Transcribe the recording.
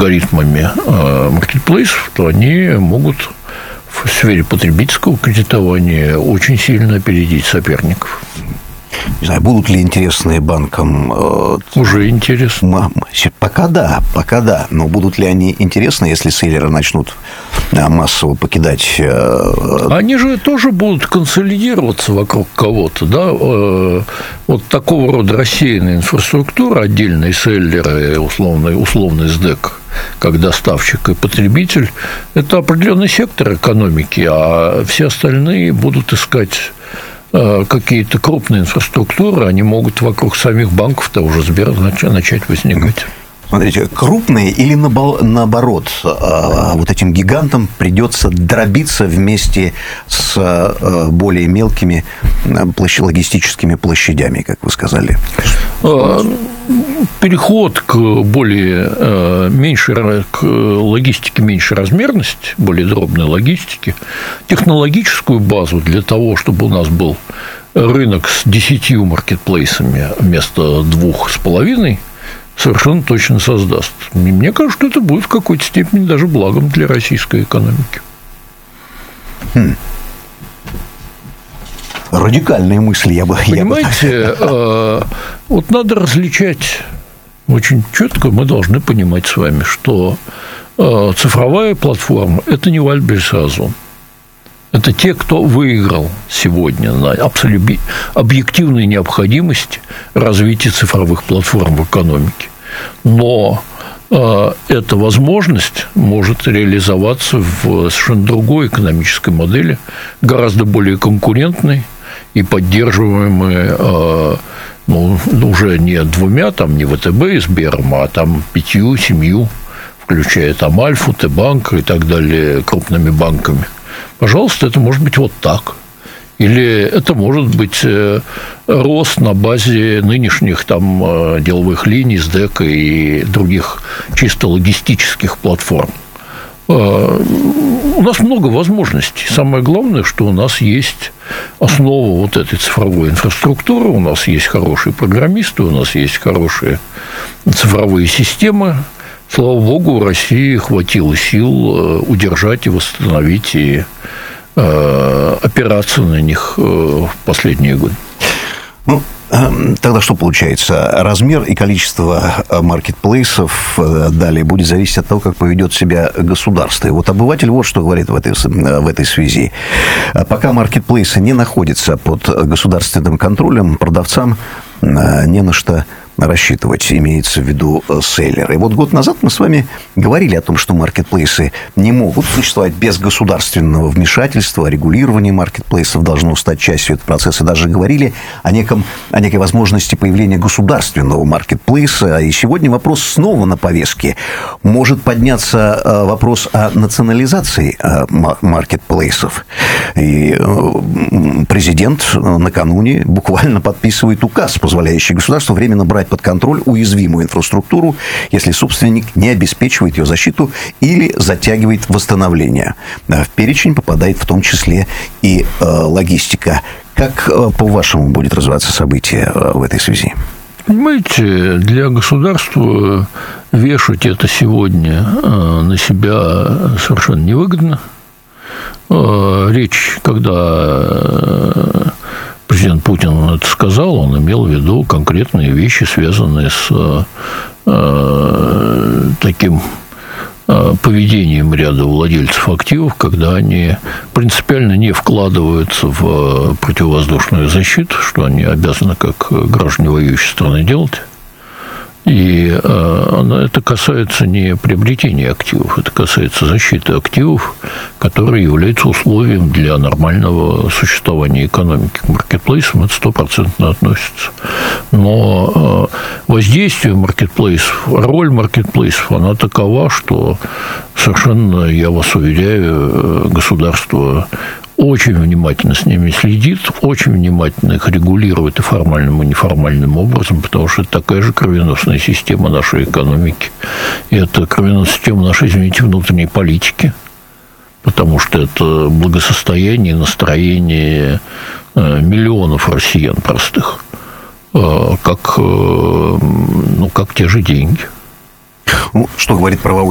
алгоритмами маркетплейсов, то они могут в сфере потребительского кредитования очень сильно опередить соперников. Не знаю, будут ли интересные банкам... Уже интересно. Пока да. Но будут ли они интересны, если селлеры начнут массово покидать... Они же тоже будут консолидироваться вокруг кого-то, да? Вот такого рода рассеянная инфраструктура, отдельные селлеры, условный СДЭК, как доставщик и потребитель, это определенный сектор экономики, а все остальные будут искать какие-то крупные инфраструктуры, они могут вокруг самих банков того же Сбера начать возникать. Смотрите, крупные или наоборот, вот этим гигантам придется дробиться вместе с более мелкими логистическими площадями, как вы сказали? Переход к к логистике меньшей размерности, более дробной логистике, технологическую базу для того, чтобы у нас был рынок с 10 маркетплейсами вместо 2,5, совершенно точно создаст. И мне кажется, что это будет в какой-то степени даже благом для российской экономики. Радикальные мысли, я бы... Понимаете, вот надо различать очень четко, мы должны понимать с вами, что цифровая платформа – это не Вальбельсазон. Это те, кто выиграл сегодня на объективной необходимости развития цифровых платформ в экономике. Но эта возможность может реализоваться в совершенно другой экономической модели, гораздо более конкурентной и поддерживаемой уже не 2, там, не ВТБ и Сбером, а там 5-7, включая там Альфу, Т-банк и так далее, крупными банками. Пожалуйста, это может быть вот так. Или это может быть рост на базе нынешних там деловых линий, СДЭК и других чисто логистических платформ. У нас много возможностей. Самое главное, что у нас есть основа вот этой цифровой инфраструктуры, у нас есть хорошие программисты, у нас есть хорошие цифровые системы. Слава богу, у России хватило сил удержать и восстановить и опираться на них в последние годы. Тогда что получается? Размер и количество маркетплейсов далее будет зависеть от того, как поведет себя государство. И вот обыватель вот что говорит в этой связи. Пока маркетплейсы не находятся под государственным контролем, продавцам не на что рассчитывать, имеется в виду селлеры. И вот год назад мы с вами говорили о том, что маркетплейсы не могут существовать без государственного вмешательства, регулирование маркетплейсов должно стать частью этого процесса. Даже говорили о некой возможности появления государственного маркетплейса. И сегодня вопрос снова на повестке. Может подняться вопрос о национализации маркетплейсов. И президент накануне буквально подписывает указ, позволяющий государству временно брать под контроль уязвимую инфраструктуру, если собственник не обеспечивает ее защиту или затягивает восстановление. В перечень попадает в том числе и логистика. Как, по-вашему, будет развиваться событие в этой связи? Понимаете, для государства вешать это сегодня на себя совершенно невыгодно. Речь, когда президент Путин это сказал, он имел в виду конкретные вещи, связанные с таким поведением ряда владельцев активов, когда они принципиально не вкладываются в противовоздушную защиту, что они обязаны как граждане воюющей страны делать. И это касается не приобретения активов, это касается защиты активов, которые являются условием для нормального существования экономики. К маркетплейсам это 100% относится. Но воздействие маркетплейсов, роль маркетплейсов, она такова, что совершенно, я вас уверяю, государство очень внимательно с ними следит, очень внимательно их регулирует и формальным, и неформальным образом, потому что это такая же кровеносная система нашей экономики. И это кровеносная система нашей, извините, внутренней политики, потому что это благосостояние, настроение миллионов россиян простых, как те же деньги. Что говорит правовой